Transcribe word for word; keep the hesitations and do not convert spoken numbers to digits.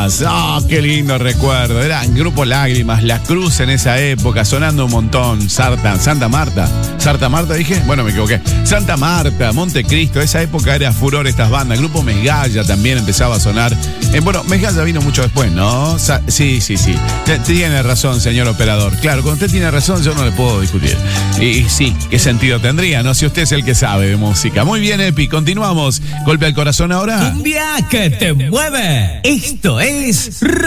Lágrimas. Ah, oh, qué lindo recuerdo. Eran Grupo Lágrimas, La Cruz en esa época, sonando un montón. Sarta, Santa Marta. ¿Santa Marta dije? Bueno, me equivoqué. Santa Marta, Montecristo, esa época era furor estas bandas. Grupo Mesgalla también empezaba a sonar. Eh, bueno, Mesgalla vino mucho después, ¿no? Sa- sí, sí, sí. T- tiene razón, señor operador. Claro, cuando usted tiene razón, yo no le puedo discutir. Y, y sí, ¿qué sentido tendría, no? Si usted es el que sabe de música. Muy bien, Epi, continuamos. Golpe al corazón ahora. Cumbia que te mueve. Esto es